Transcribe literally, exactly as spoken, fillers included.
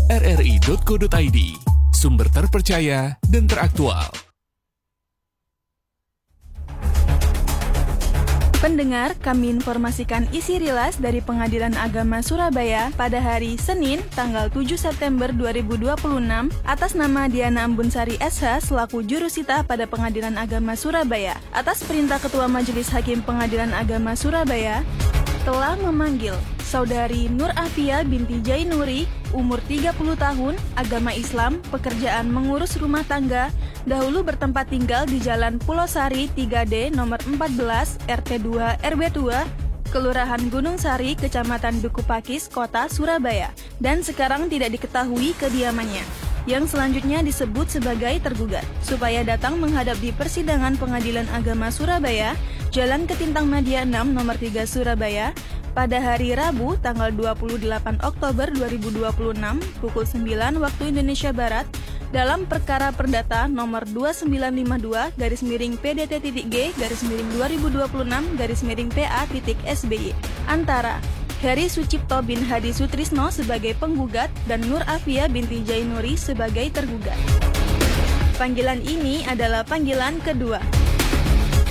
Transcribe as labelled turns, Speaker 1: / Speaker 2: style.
Speaker 1: r r i titik co titik i d, sumber terpercaya dan teraktual.
Speaker 2: Pendengar, kami informasikan isi rilas dari Pengadilan Agama Surabaya pada hari Senin, tanggal tujuh September dua ribu dua puluh enam, atas nama Diana Ambunsari S H selaku jurusita pada Pengadilan Agama Surabaya. Atas perintah Ketua Majelis Hakim Pengadilan Agama Surabaya, telah memanggil Saudari Nur Afia binti Jainuri, umur tiga puluh tahun, agama Islam, pekerjaan mengurus rumah tangga, dahulu bertempat tinggal di Jalan Pulau Sari tiga D nomor empat belas R T dua R W dua, Kelurahan Gunung Sari, Kecamatan Duku Pakis, Kota Surabaya, dan sekarang tidak diketahui kediamannya, yang selanjutnya disebut sebagai tergugat, supaya datang menghadap di persidangan Pengadilan Agama Surabaya, Jalan Ketintang Madia enam nomor tiga Surabaya, pada hari Rabu tanggal dua puluh delapan Oktober dua ribu dua puluh enam pukul sembilan waktu Indonesia Barat dalam perkara perdata nomor dua sembilan lima dua garis miring P D T G garis miring dua ribu dua puluh enam garis miring P A S B Y antara Heri Sucipto bin Hadi Sutrisno sebagai penggugat dan Nur Afia binti Jainuri sebagai tergugat. Panggilan ini adalah panggilan kedua.